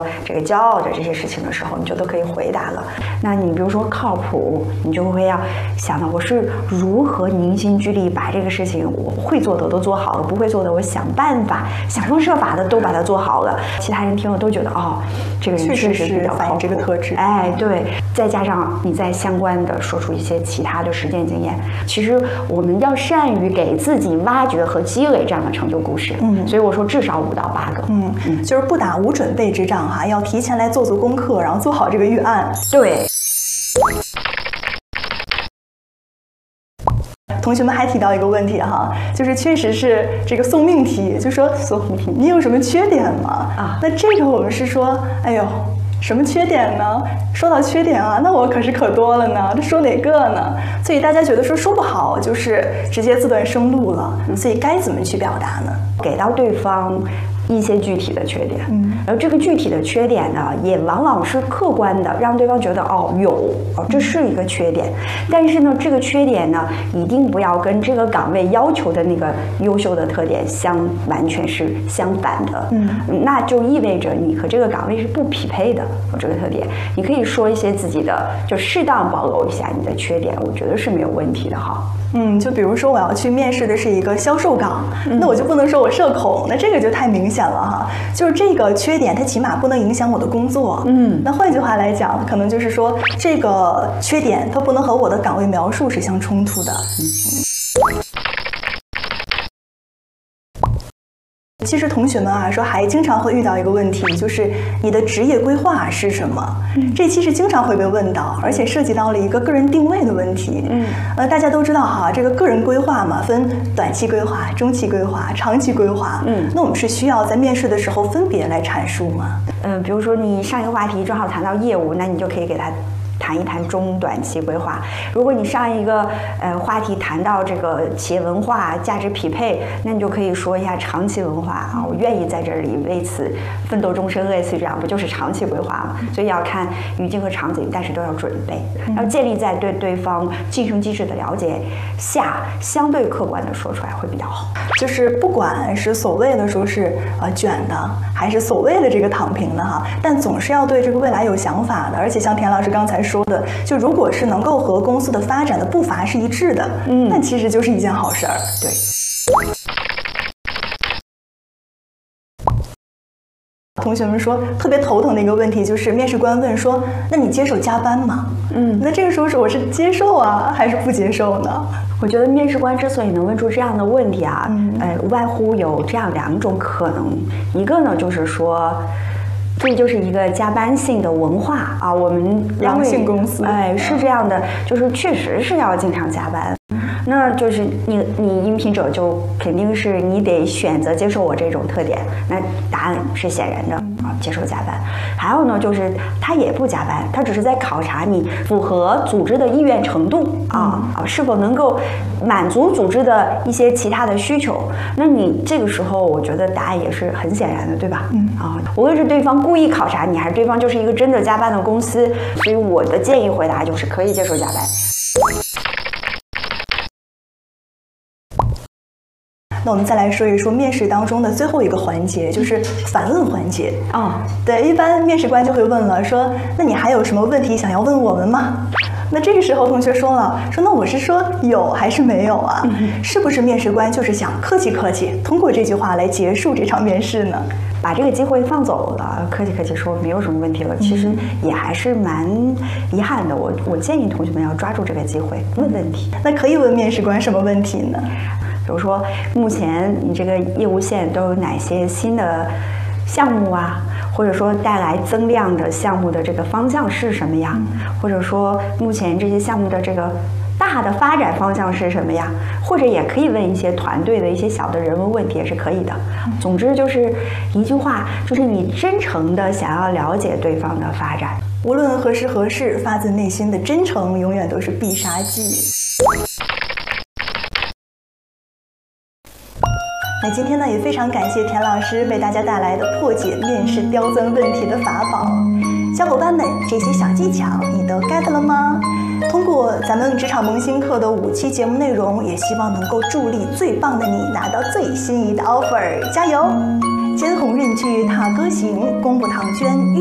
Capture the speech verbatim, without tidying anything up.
这个骄傲的这些事情的时候，你就都可以回答了。那你比如说靠谱，你就会要想到我是如何凝心聚力把这个事情我会做的都做好了，不会做的我想办法想方设法的都把它做好了。其他人听了都觉得哦，这个人确实比较反映这个特质。 哎，对，再加上你再相关的说出一些其他的实践经验，其实我们要善于给自己挖掘和积累这样的成就故事。嗯，所以我说至少五到八个。 嗯嗯，就是不打无准备之仗哈，要提前来做做功课，然后做好这个预案。 对。 同学们还提到一个问题哈，就是确实是这个送命题，就说送命题，你有什么缺点吗？啊，那这个我们是说，哎呦，什么缺点呢？说到缺点啊，那我可是可多了呢，这说哪个呢？所以大家觉得说说不好，就是直接自断生路了。所以该怎么去表达呢？ 给到对方一些具体的缺点，嗯，而这个具体的缺点呢，也往往是客观的，让对方觉得哦有哦这是一个缺点，但是呢，这个缺点呢，一定不要跟这个岗位要求的那个优秀的特点相完全是相反的，嗯，那就意味着你和这个岗位是不匹配的。这个特点，你可以说一些自己的，就适当暴露一下你的缺点，我觉得是没有问题的哈。 嗯，就比如说我要去面试的是一个销售岗，嗯、那我就不能说我社恐，那这个就太明显了哈。就是这个缺点，它起码不能影响我的工作。嗯，那换句话来讲，可能就是说这个缺点它不能和我的岗位描述是相冲突的。嗯。其实同学们啊，说还经常会遇到一个问题，就是你的职业规划是什么？嗯，这其实经常会被问到，而且涉及到了一个个人定位的问题。嗯，呃，大家都知道哈，这个个人规划嘛，分短期规划、中期规划、长期规划。嗯，那我们是需要在面试的时候分别来阐述吗？ 嗯、呃，比如说你上一个话题正好谈到业务，那你就可以给他谈一谈中短期规划。如果你上一个呃话题谈到这个企业文化价值匹配，那你就可以说一下长期文化啊，我愿意在这里为此奋斗终身，类似于这样，不就是长期规划吗？所以要看语境和场景，但是都要准备，要建立在对对方晋升机制的了解下，相对客观的说出来会比较好。 就是不管是所谓的说是呃卷的，还是所谓的这个躺平的哈，但总是要对这个未来有想法的。而且像田老师刚才说的，就如果是能够和公司的发展的步伐是一致的，嗯，那其实就是一件好事儿。 对。 同学们说特别头疼的一个问题就是面试官问说，那你接受加班吗？嗯，那这个时候是我是接受啊，还是不接受呢？ 我觉得面试官之所以能问出这样的问题啊，嗯、呃，无外乎有这样两种可能，一个呢就是说，这就是一个加班性的文化啊，我们狼性公司， 哎，是这样的，就是确实是要经常加班。那就是你你应聘者就肯定是你得选择接受我这种特点，那答案是显然的啊，接受加班。还有呢，就是他也不加班，他只是在考察你符合组织的意愿程度啊啊，是否能够满足组织的一些其他的需求。那你这个时候，我觉得答案也是很显然的，对吧？嗯啊，无论是对方故意考察你，还是对方就是一个真的加班的公司，所以我的建议回答就是可以接受加班。 那我们再来说一说面试当中的最后一个环节，就是反问环节啊、哦。对，一般面试官就会问了，说那你还有什么问题想要问我们吗？那这个时候同学说了，说那我是说有还是没有啊？嗯、是不是面试官就是想客气客气，通过这句话来结束这场面试呢？ 把这个机会放走了，客气客气说没有什么问题了，其实也还是蛮遗憾的。我我建议同学们要抓住这个机会问问题。 那可以问面试官什么问题呢？ 比如说，目前你这个业务线都有哪些新的项目啊？或者说带来增量的项目的这个方向是什么呀？或者说目前这些项目的这个大的发展方向是什么呀？或者也可以问一些团队的一些小的人文问题也是可以的。总之就是一句话，就是你真诚的想要了解对方的发展， 无论何时何事，发自内心的真诚永远都是必杀技。那今天呢，也非常感谢田老师为大家带来的破解面试刁钻问题的法宝。小伙伴们，这些小技巧你都 get 了吗？通过咱们职场萌新课的五期节目内容，也希望能够助力最棒的你拿到最心仪的 offer， 加油！ 真红刃炬踏歌行，工部唐娟。